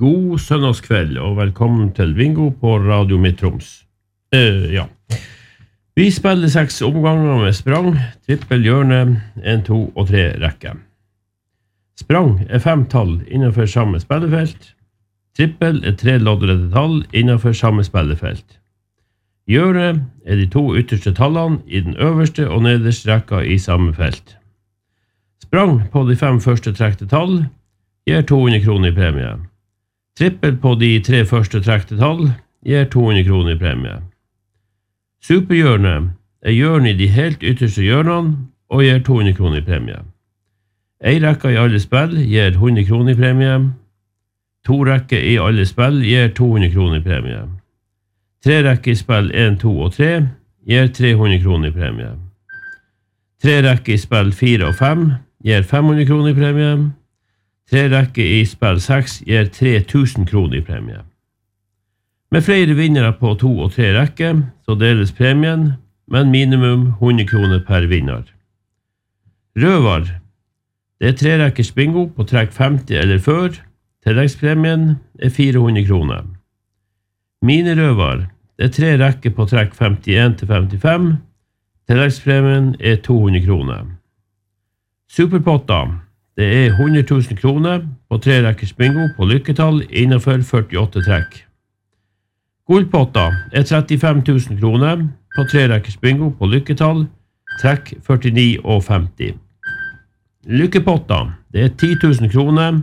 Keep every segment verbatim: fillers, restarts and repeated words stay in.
God søndagskveld, og velkommen til Bingo på Radio Midt-Troms. Uh, ja. Vi spiller seks omganger med sprang, trippel, hjørne, en, to og tre rekke. Sprang er fem tall innenfor samme spillefelt. Trippel er tre loddrette tall innenfor samme spillefelt. Hjørne er de to ytterste tallene i den øverste og nederste rekka i samme felt. Sprang på de fem første trekte tall gir to hundre kroner i premie. Trippel på de tre første trekte tall gir to hundre kroner i premie. Superhjørne er hjørne i de helt ytterste hjørnene og gir to hundre kroner i premie. En rekke i alle spill gir hundre kroner i premie. To rekker i alle spill gir to hundre kroner i premie. Tre rekker i spill en, to og tre gir tre hundre kroner i premie. Tre rekker i spill fire og fem gir fem hundre kroner i premie. Tre rekker i spill seks gir tre tusen kroner i premie. Med flere vinnere på to og tre rekker, så deles premien, men minimum hundre kroner per vinner. Røvar. Det er tre rekkers bingo på trekk femti eller før. Tilleggspremien er fire hundre kroner. Minirøvar. Det er tre rekker på trekk femtien til femtifem. Tilleggspremien er to hundre kroner. Superpotta. Det er hundre tusen kroner på tre rekkers bingo på lykketall innenfor førtiåtte trekk. Gullpotta er trettifem tusen kroner på tre rekkers bingo på lykketall, trekk førtini og femti. Lykkepotta, det er ti tusen kroner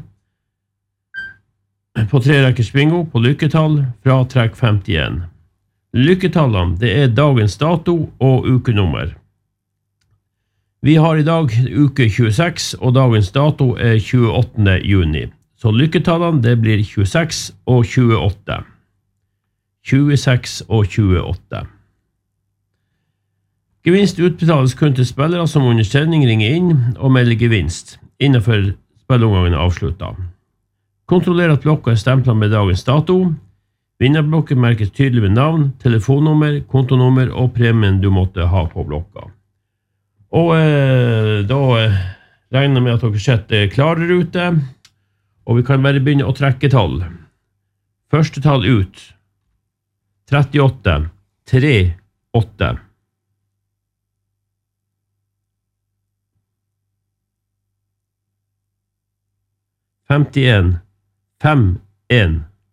på tre rekkers bingo på lykketall fra trekk femtien. Lykketallene, det er dagens dato og ukenummer. Vi har i dag uke tjueseks, og dagens dato er tjueåttende juni. Så lykketallene, det blir tjueseks og tjueåtte. tjueseks og tjueåtte. Gevinst utbetales kun til spillere som under sending ringer inn og melder gevinst, innenfor spillomgangen er avsluttet. Kontroller at blokka er stemplet med dagens dato. Vinnerblokken merkes tydelig med navn, telefonnummer, kontonummer og premien du måtte ha på blokka. Og eh, da eh, regner jeg med at dere setter klare ute, og vi kan bare begynne å trekke tall. Første tall ut. trettiåtte, tre, åtte. femtien, fem, en.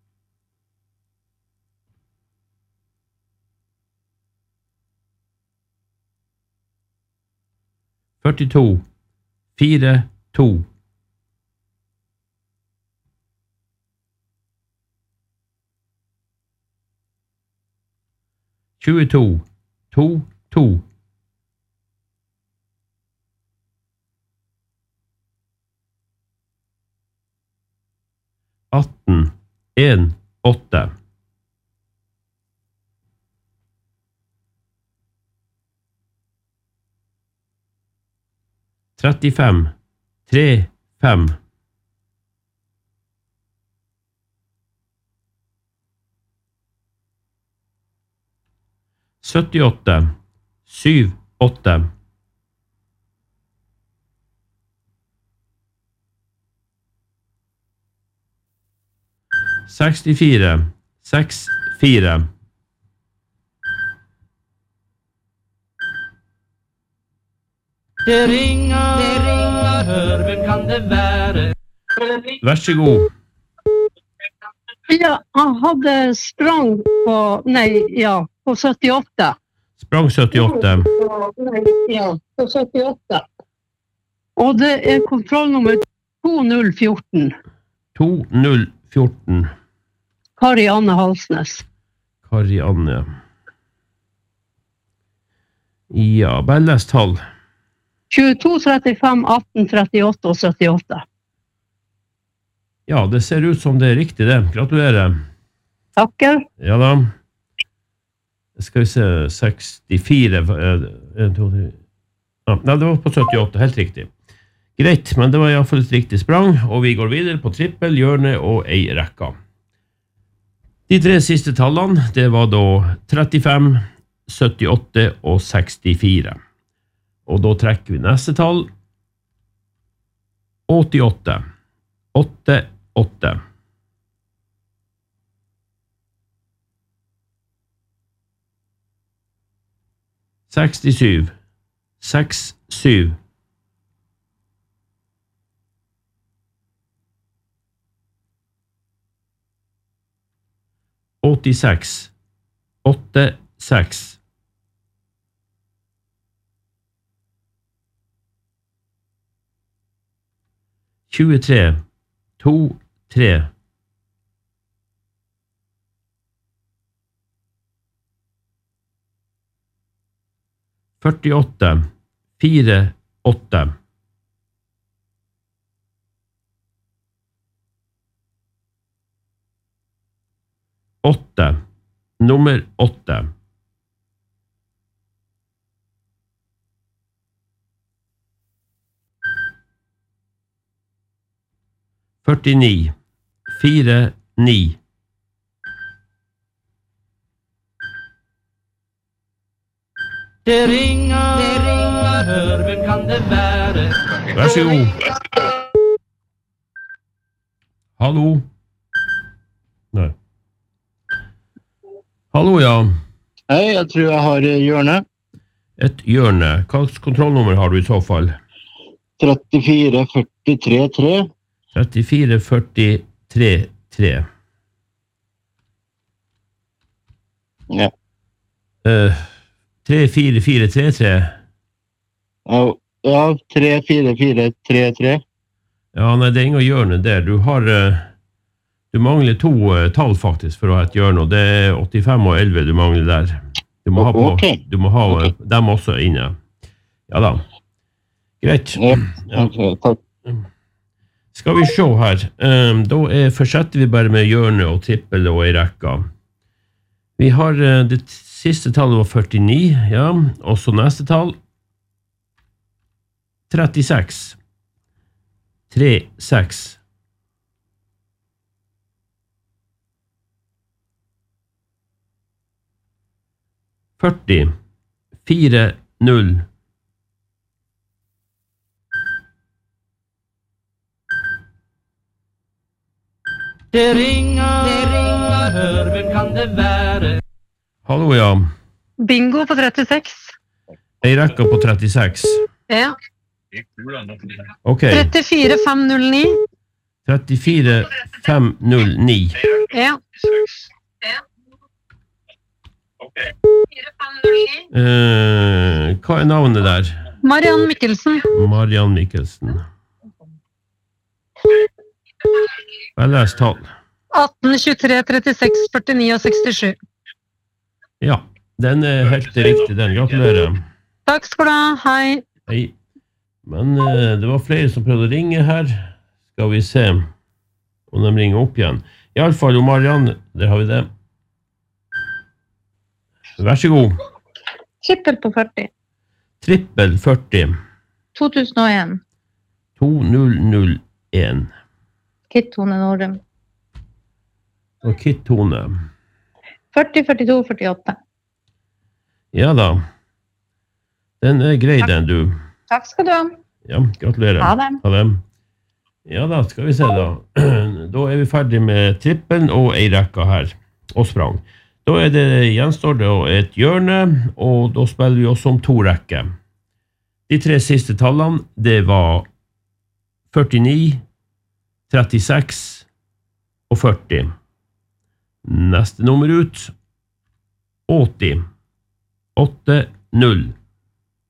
førtito, fire, to. tjueto, to, to. atten, en, åtte. trettifem, tre, fem. syttiåtte, syv, åtte. sekstifire, seks, fire. Det ringer, det ringer, hør, hvem kan det være? Vær så god. Ja, han hadde sprang på, nei, ja, på syttiåtte. Sprang syttiåtte. Nei, ja, på syttiåtte. Og det er kontrollnummer to null ett fire. to null fjorten. Kari Anne Halsnes. Kari Anne. Ja, bare les tall. tjueto, trettifem, atten, trettiåtte og syttiåtte. Ja, det ser ut som det er riktig det. Gratulerer. Takker. Ja da. Skal vi se, sekstifire. en, to, tre. Ja, nei, det var på syttiåtte, helt riktig. Greit, men det var i hvert fall et riktig sprang, og vi går videre på trippel, hjørne og ei rekka. De tre siste tallene, det var da trettifem, syttiåtte og sekstifire. Og da trekker vi neste tall. åttiåtte. åtte, åtte. sekstisju, seks syv. åttiseks, åtte seks. tjuetre, to tre. førtiåtte, fire åtte. åtte, nummer åtte. førtini, fire ni. Det ringer, det ringer, hør, hvem kan det være? Vær så god. Hallo? Nei. Hallo, ja. Hei, jeg tror jeg har hjørne. Et hjørne. Hva slags kontrollnummer har du i så fall? trettifire førtitre tre. trettifire førtitre tre. Ja. Uh, tre fire fire tre tre. Ja, ja tre fire fire tre tre. Ja, nei, det er ingen hjørne der. Du har... Uh, Du mangler to uh, tall faktisk for å ha et hjørne, og det er åttifem og elleve du mangler der. Du må ha, på, okay. du må ha okay. dem også inne. Ja da. Greit. Ja, okay, takk. Skal vi se her. Um, da er, fortsetter vi bare med hjørne og trippel og i rekka. Vi har uh, det siste tallet var førtini, ja. Og så neste tall. trettiseks. tre seks. førti, fire, null. Det ringer, det ringer, hør, hvem kan det være? Hallo, ja. Bingo på trettiseks. Jeg rekker på trettiseks. Ja. Ok. trettifire fem null ni. trettifire fem null ni. Ja. Uh, hva er navnet der? Mariann Mikkelsen. Mariann Mikkelsen. Jeg leser tall. atten, tjuetre, trettiseks, førtini og sekstisju. Ja, den er helt riktig, den. Gratulerer. Takk skal du ha. Hei. Hei. Men uh, det var flere som prøvde å ringe her. Skal vi se om de ringer opp igjen. I alle fall, Mariann, der har vi det. Vær så god. Trippel på førti. Trippel førti. to tusen og en. to null null en. Kit-tone Nordum. Og Kit-tone. førti, førtito, førtiåtte. Ja da. Den er grei, den, du. Takk skal du ha. Ja, gratulerer. Ha det. Ha det. Ja da, skal vi se da. Da er vi ferdig med trippelen og ei rekka her. Og sprang. Da er det, gjenstår det et hjørne, og da spiller vi også om to rekker. De tre siste tallene, det var førtini, trettiseks og førti. Neste nummer ut, åtti, åtte, null.